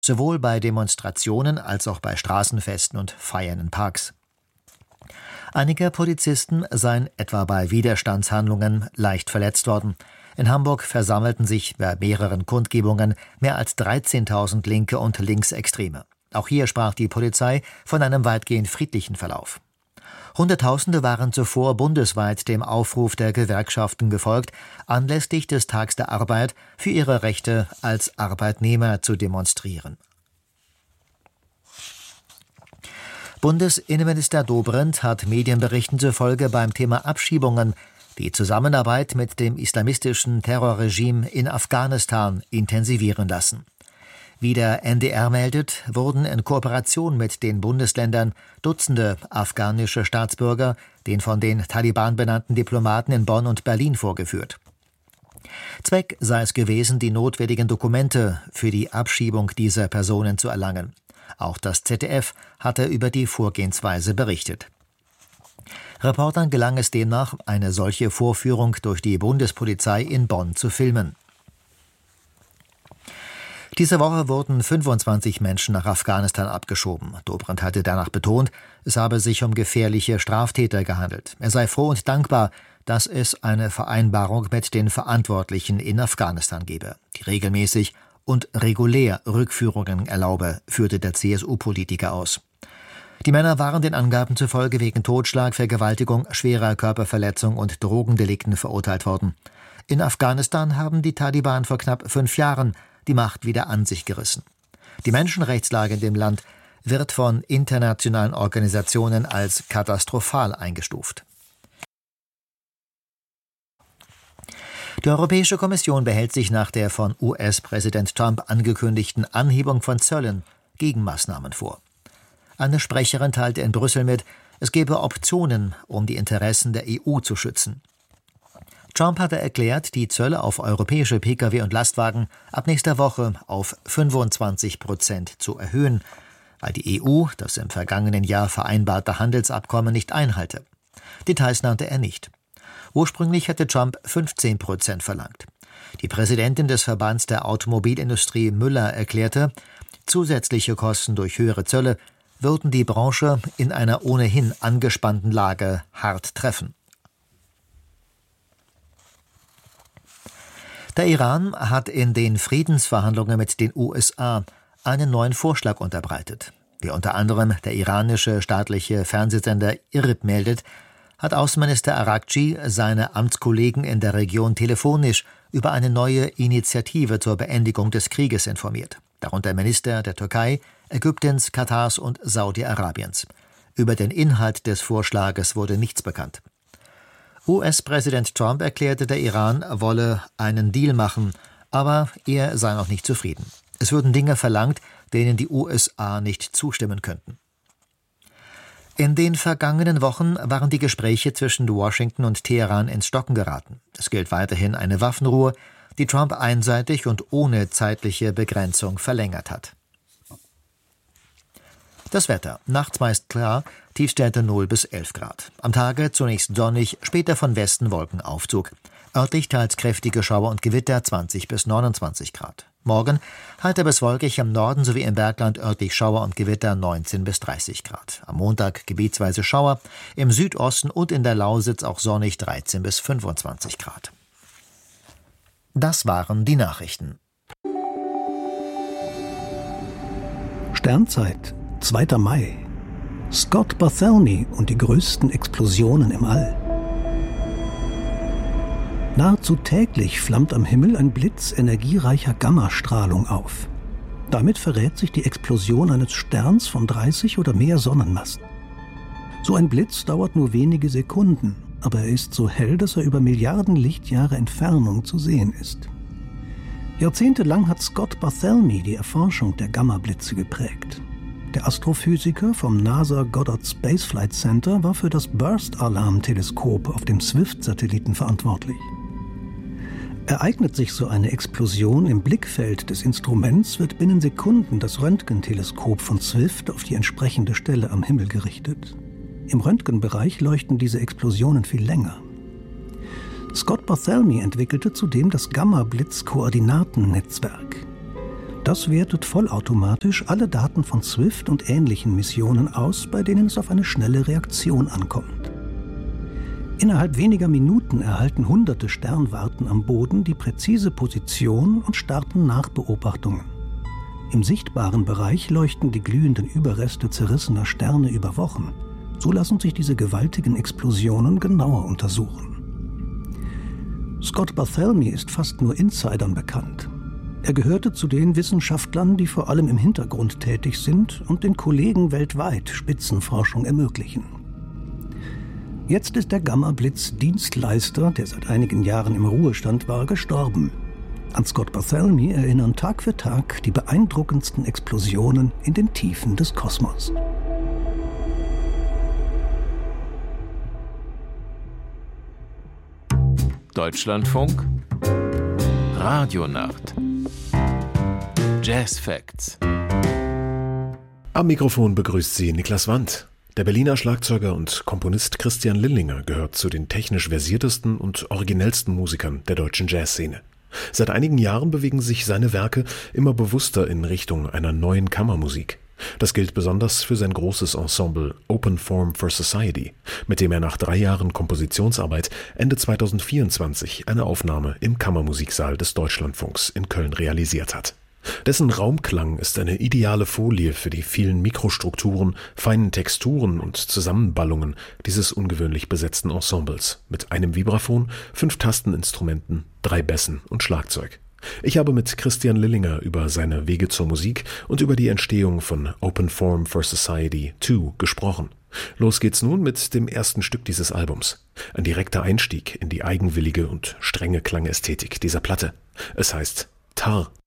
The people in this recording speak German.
sowohl bei Demonstrationen als auch bei Straßenfesten und Feiern in Parks. Einige Polizisten seien etwa bei Widerstandshandlungen leicht verletzt worden. In Hamburg versammelten sich bei mehreren Kundgebungen mehr als 13.000 Linke und Linksextreme. Auch hier sprach die Polizei von einem weitgehend friedlichen Verlauf. Hunderttausende waren zuvor bundesweit dem Aufruf der Gewerkschaften gefolgt, anlässlich des Tags der Arbeit für ihre Rechte als Arbeitnehmer zu demonstrieren. Bundesinnenminister Dobrindt hat Medienberichten zufolge beim Thema Abschiebungen die Zusammenarbeit mit dem islamistischen Terrorregime in Afghanistan intensivieren lassen. Wie der NDR meldet, wurden in Kooperation mit den Bundesländern Dutzende afghanische Staatsbürger den von den Taliban benannten Diplomaten in Bonn und Berlin vorgeführt. Zweck sei es gewesen, die notwendigen Dokumente für die Abschiebung dieser Personen zu erlangen. Auch das ZDF hatte über die Vorgehensweise berichtet. Reportern gelang es demnach, eine solche Vorführung durch die Bundespolizei in Bonn zu filmen. Diese Woche wurden 25 Menschen nach Afghanistan abgeschoben. Dobrindt hatte danach betont, es habe sich um gefährliche Straftäter gehandelt. Er sei froh und dankbar, dass es eine Vereinbarung mit den Verantwortlichen in Afghanistan gebe, die regelmäßig und regulär Rückführungen erlaube, führte der CSU-Politiker aus. Die Männer waren den Angaben zufolge wegen Totschlag, Vergewaltigung, schwerer Körperverletzung und Drogendelikten verurteilt worden. In Afghanistan haben die Taliban vor knapp 5 Jahren die Macht wieder an sich gerissen. Die Menschenrechtslage in dem Land wird von internationalen Organisationen als katastrophal eingestuft. Die Europäische Kommission behält sich nach der von US-Präsident Trump angekündigten Anhebung von Zöllen Gegenmaßnahmen vor. Eine Sprecherin teilte in Brüssel mit, es gebe Optionen, um die Interessen der EU zu schützen. Trump hatte erklärt, die Zölle auf europäische Pkw und Lastwagen ab nächster Woche auf 25% zu erhöhen, weil die EU das im vergangenen Jahr vereinbarte Handelsabkommen nicht einhalte. Details nannte er nicht. Ursprünglich hatte Trump 15% verlangt. Die Präsidentin des Verbands der Automobilindustrie Müller erklärte, zusätzliche Kosten durch höhere Zölle würden die Branche in einer ohnehin angespannten Lage hart treffen. Der Iran hat in den Friedensverhandlungen mit den USA einen neuen Vorschlag unterbreitet. Wie unter anderem der iranische staatliche Fernsehsender IRIB meldet, hat Außenminister Araghchi seine Amtskollegen in der Region telefonisch über eine neue Initiative zur Beendigung des Krieges informiert, darunter Minister der Türkei, Ägyptens, Katars und Saudi-Arabiens. Über den Inhalt des Vorschlages wurde nichts bekannt. US-Präsident Trump erklärte, der Iran wolle einen Deal machen, aber er sei noch nicht zufrieden. Es würden Dinge verlangt, denen die USA nicht zustimmen könnten. In den vergangenen Wochen waren die Gespräche zwischen Washington und Teheran ins Stocken geraten. Es gilt weiterhin eine Waffenruhe, die Trump einseitig und ohne zeitliche Begrenzung verlängert hat. Das Wetter. Nachts meist klar, Tiefstwerte 0 bis 11 Grad. Am Tage zunächst sonnig, später von Westen Wolkenaufzug. Örtlich teils kräftige Schauer und Gewitter 20 bis 29 Grad. Morgen heiter bis wolkig am Norden sowie im Bergland örtlich Schauer und Gewitter 19 bis 30 Grad. Am Montag gebietsweise Schauer, im Südosten und in der Lausitz auch sonnig 13 bis 25 Grad. Das waren die Nachrichten. Sternzeit, 2. Mai. Scott Barthelmy und die größten Explosionen im All. Nahezu täglich flammt am Himmel ein Blitz energiereicher Gammastrahlung auf. Damit verrät sich die Explosion eines Sterns von 30 oder mehr Sonnenmassen. So ein Blitz dauert nur wenige Sekunden, aber er ist so hell, dass er über Milliarden Lichtjahre Entfernung zu sehen ist. Jahrzehntelang hat Scott Barthelmy die Erforschung der Gammablitze geprägt. Der Astrophysiker vom NASA Goddard Space Flight Center war für das Burst-Alarm-Teleskop auf dem Swift-Satelliten verantwortlich. Ereignet sich so eine Explosion im Blickfeld des Instruments, wird binnen Sekunden das Röntgenteleskop von Swift auf die entsprechende Stelle am Himmel gerichtet. Im Röntgenbereich leuchten diese Explosionen viel länger. Scott Barthelmy entwickelte zudem das Gamma-Blitz-Koordinatennetzwerk. Das wertet vollautomatisch alle Daten von Swift und ähnlichen Missionen aus, bei denen es auf eine schnelle Reaktion ankommt. Innerhalb weniger Minuten erhalten hunderte Sternwarten am Boden die präzise Position und starten Nachbeobachtungen. Im sichtbaren Bereich leuchten die glühenden Überreste zerrissener Sterne über Wochen. So lassen sich diese gewaltigen Explosionen genauer untersuchen. Scott Barthelmy ist fast nur Insidern bekannt. Er gehörte zu den Wissenschaftlern, die vor allem im Hintergrund tätig sind und den Kollegen weltweit Spitzenforschung ermöglichen. Jetzt ist der Gamma-Blitz-Dienstleister, der seit einigen Jahren im Ruhestand war, gestorben. An Scott Barthelmy erinnern Tag für Tag die beeindruckendsten Explosionen in den Tiefen des Kosmos. Deutschlandfunk Radionacht Jazz Facts. Am Mikrofon begrüßt Sie Niklas Wandt. Der Berliner Schlagzeuger und Komponist Christian Lillinger gehört zu den technisch versiertesten und originellsten Musikern der deutschen Jazzszene. Seit einigen Jahren bewegen sich seine Werke immer bewusster in Richtung einer neuen Kammermusik. Das gilt besonders für sein großes Ensemble Open Form for Society, mit dem er nach 3 Jahren Kompositionsarbeit Ende 2024 eine Aufnahme im Kammermusiksaal des Deutschlandfunks in Köln realisiert hat. Dessen Raumklang ist eine ideale Folie für die vielen Mikrostrukturen, feinen Texturen und Zusammenballungen dieses ungewöhnlich besetzten Ensembles mit einem Vibraphon, 5 Tasteninstrumenten, 3 Bässen und Schlagzeug. Ich habe mit Christian Lillinger über seine Wege zur Musik und über die Entstehung von Open Form for Society 2 gesprochen. Los geht's nun mit dem ersten Stück dieses Albums. Ein direkter Einstieg in die eigenwillige und strenge Klangästhetik dieser Platte. Es heißt Tar